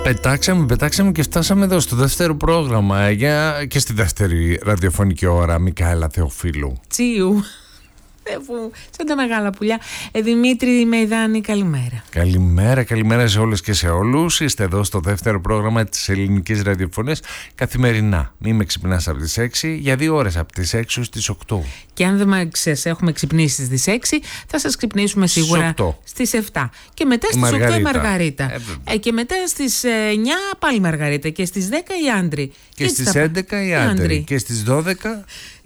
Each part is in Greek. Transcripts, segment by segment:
Πετάξαμε και φτάσαμε εδώ στο δεύτερο πρόγραμμα και στη δεύτερη ραδιοφωνική ώρα. Μικαέλα Θεοφίλου. Τσίου. Σαν τα μεγάλα πουλιά. Δημήτρη Μεϊδάνη, καλημέρα. Καλημέρα σε όλες και σε όλους. Είστε εδώ στο δεύτερο πρόγραμμα της ελληνικής ραδιοφωνίας καθημερινά. Μην με ξυπνάς από τις 6 για 2 ώρες, από τις 6 στις 8. Και αν δεν έχουμε ξυπνήσει στις 6, θα σας ξυπνήσουμε σίγουρα στις 7. Και μετά στις 8 η Μαργαρίτα. Και μετά στις 9 πάλι η Μαργαρίτα. Και στις 10 η Άντρη. Και στις 11 η Άντρη. Και στις 12...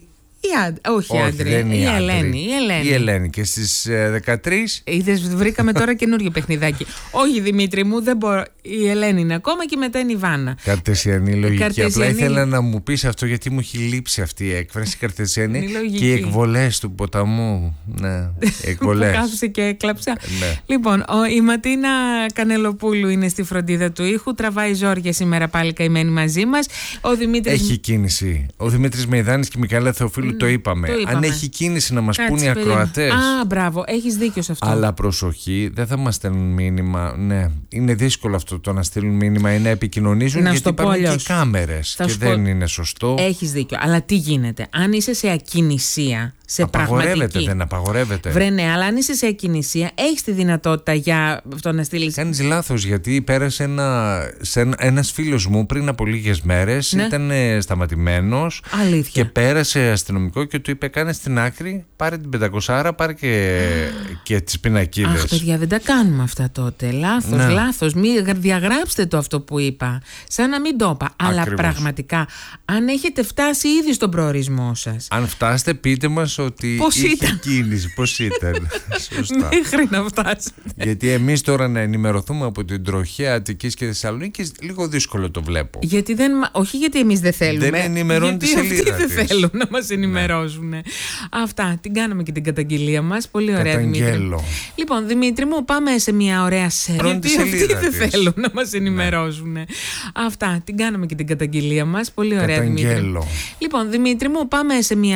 Όχι, η Ελένη. Και στις 13. Είδες, βρήκαμε τώρα καινούργιο παιχνιδάκι. Όχι, Δημήτρη μου, δεν μπορώ. Η Ελένη είναι ακόμα και μετά είναι η Βάνα. Καρτεσιανή λογική. Απλά ήθελα να μου πεις αυτό, γιατί μου έχει λείψει αυτή η έκφραση. Καρτεσιανή και οι εκβολές του ποταμού. Ναι, εκβολές. Που κάθισε και έκλαψα. Ναι. Λοιπόν, η Ματίνα Κανελοπούλου είναι στη φροντίδα του ήχου. Τραβάει ζόρια σήμερα πάλι καημένη μαζί μας. Έχει κίνηση. Ο Δημήτρης Μεϊδάνης και η Μικαέλα Θεοφίλου. Το είπαμε. Αν έχει κίνηση να μας πούν οι ακροατές. Μπράβο, έχεις δίκιο σε αυτό. Αλλά προσοχή, δεν θα μας στέλνουν μήνυμα. Ναι, είναι δύσκολο αυτό το να στείλουν μήνυμα ή να επικοινωνίζουν, γιατί υπάρχουν και κάμερες και δεν είναι σωστό. Έχεις δίκιο. Αλλά τι γίνεται, αν είσαι σε ακινησία, σε απαγορεύεται, δεν απαγορεύεται. Βρε ναι, αλλά αν είσαι σε ακινησία, έχεις τη δυνατότητα για αυτό να στείλεις. Κάνεις λάθος, γιατί πέρασε ένας φίλος μου πριν από λίγες μέρες, ήταν σταματημένος. Αλήθεια. Και πέρασε αστυνομικό και του είπε: κάνε στην άκρη, πάρε την 500, πάρε και τις πινακίδες. Αχ, παιδιά, δεν τα κάνουμε αυτά τότε. Λάθος. Μην διαγράψτε το αυτό που είπα. Σαν να μην το είπα. Αλλά πραγματικά, αν έχετε φτάσει ήδη στον προορισμό σας. Αν φτάσετε, πείτε μας ότι είχε κίνηση. Πώς ήταν. Σωστά. Μέχρι να φτάσετε. Γιατί εμείς τώρα να ενημερωθούμε από την τροχέα Αττικής και Θεσσαλονίκης, λίγο δύσκολο το βλέπω. Όχι γιατί εμείς δεν θέλουμε. Δεν ενημερώνει τη σελίδα. Αυτοί δεν θέλουν να μας ενημερώσουν. Ναι. Αυτά. Την κάναμε και την καταγγελία μας. Πολύ ωραία, Δημήτρη. Λοιπόν, Δημήτρη μου, πάμε σε μια ωραία σειρά. Γιατί αυτοί δεν θέλουν να μας ενημερώσουν. Αυτά. Την κάναμε και την καταγγελία μας. Πολύ ωραία, Δημήτρη. Λοιπόν, Δημήτρη μου, πάμε σε μια